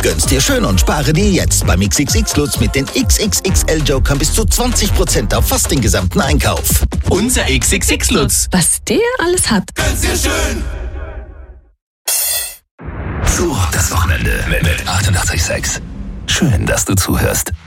Gönn's dir schön und spare dir jetzt beim XXX-Lutz mit den XXXL-Jokern bis zu 20% auf fast den gesamten Einkauf. Unser XXX-Lutz. Was der alles hat. Gönn's dir schön. So, das Wochenende mit 88,6. Schön, dass du zuhörst.